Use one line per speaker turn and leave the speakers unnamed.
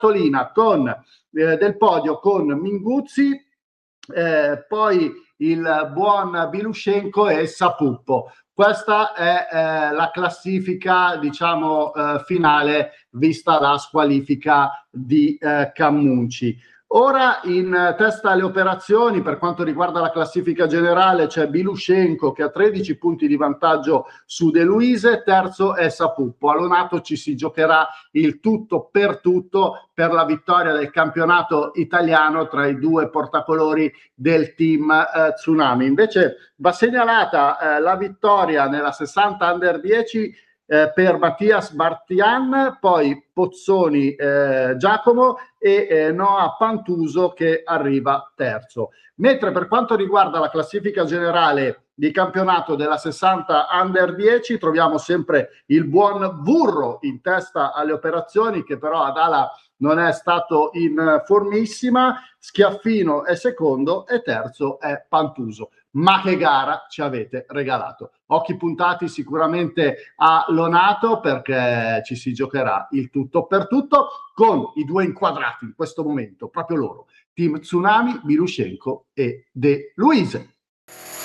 con del podio con Minguzzi, poi il buon Bilushenko e Sapuppo. Questa è la classifica, diciamo, finale, vista la squalifica di Cammunci. Ora in testa alle operazioni, per quanto riguarda la classifica generale, c'è Bilushenko che ha 13 punti di vantaggio su De Luise, terzo è Sapuppo. A Lonato ci si giocherà il tutto per la vittoria del campionato italiano tra i due portacolori del team Tsunami. Invece va segnalata la vittoria nella 60 Under 10 per Mattias Bartian, poi Pozzoni Giacomo e Noah Pantuso che arriva terzo. Mentre per quanto riguarda la classifica generale di campionato della 60 Under 10 troviamo sempre il buon Burro in testa alle operazioni, che però ad ala non è stato in formissima. Schiaffino è secondo e terzo è Pantuso. Ma che gara ci avete regalato! Occhi puntati sicuramente a Lonato, perché ci si giocherà il tutto per tutto con i due inquadrati in questo momento, proprio loro, team Tsunami, Bilushenko e De Luise.